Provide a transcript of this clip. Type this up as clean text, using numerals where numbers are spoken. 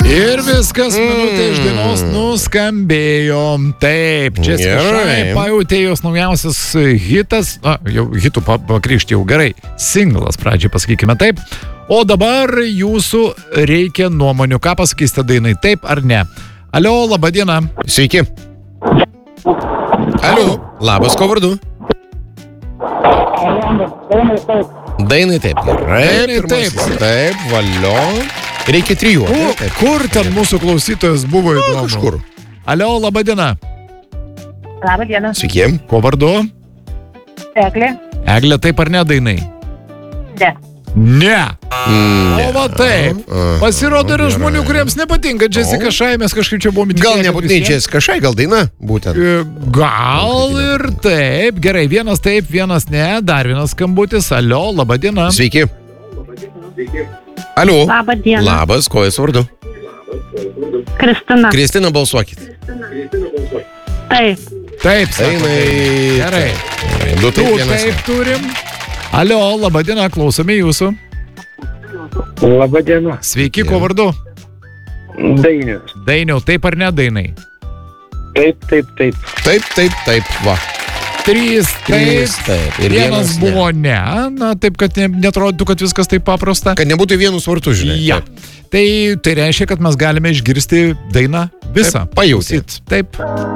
Ir viskas, minutė iš dainos nuskambėjo. Taip, Jessica Shy pajautė jos naujausias hitas, jau hitų pakrikšti jau gerai, singlas pradžiai pasakykime taip. O dabar jūsų reikia nuomonių, ką pasakysite dainai, taip ar ne? Alio, laba diena. Sveiki. Alio, labas, ko vardu? Dainai taip. Dainai taip. Taip, valio. Reikia 3. Kur ten mūsų klausytojas buvo įdomu? Kažkur. Alio, laba diena. Labą dieną. Sveiki. Ko vardu? Eglė. Eglė, taip ar ne dainai? Ne. Ne. O va taip. Pasirodo yra žmonių, kuriems nepatinka Jessica Shy, mes kažkaip čia buvome Gal nebūtinai Jessica Shy, gal daina būtent. Gal ir taip. Gerai, vienas taip, vienas ne. Dar vienas skambutis. Alio, laba diena. Sveiki. Alio. Labą dieną. Labas, ko jūs vardu? Kristina. Kristina, balsuokit. Taip. Taip, sako. Gerai. Du Tu taip, vienas. taip turim. Alio, laba diena, klausome jūsų. Labą dieną. Sveiki, ko vardu? Dainius. Dainiau, taip ar ne dainai? Taip. Taip, va. 3 Trys taip. taip. Ir Vienas ne. buvo ne. Na, taip, kad netrodytų, kad viskas taip paprasta. Kad nebūtų vienų svartų, žinai. Ja. Tai reiškia, kad mes galime išgirsti dainą visą. Taip, pajausti. Taip.